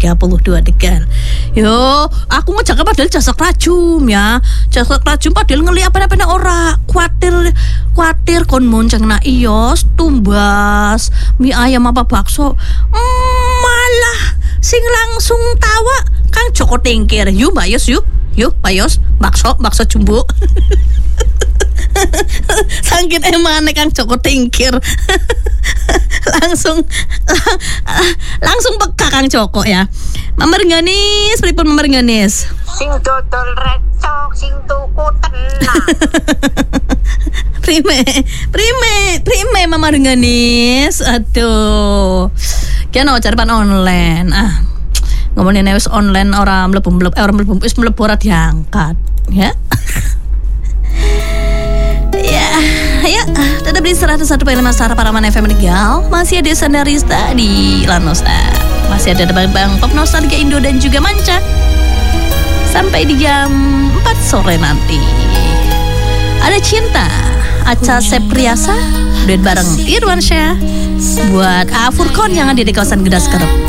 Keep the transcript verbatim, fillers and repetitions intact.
tiga puluh dua adegan. Yo, aku ngejak padahal jasak rajum ya. Jasak rajum padahal ngeli apa-apa ora. Kuatir kuatir kon monceng na ios tumbas mie ayam apa bakso. Mm, malah sing langsung tawa Kang Joko Tingkir. Yuk Mbak Yos yuk. Yuk Mbak Yos, bakso bakso jumbo. Sangkin emane Kang Joko Tingkir. langsung lang, langsung peka Kang Joko ya. Mamerganis, pripun mamerganis? Sing dodol recok, sing tuku tenang. Prime, prime, prime mamerganis. Aduh. Kena caripan online. Ah. Ngomongin wis online orang mlebu-mlebu eh, orang mlebu wis mlebu ora diangkat, ya. Ya, ayo tetap di seratus satu koma lima Star Paraman F M Tegal. Masih ada Sandarista di Lanosta. Masih ada Bang Pop Nostalgia Indo dan juga Manca. Sampai di jam empat sore nanti. Ada Cinta, Aca Septriasa, duet bareng Irwansyah buat Afurkon yang ada di kawasan Gedas Kerep.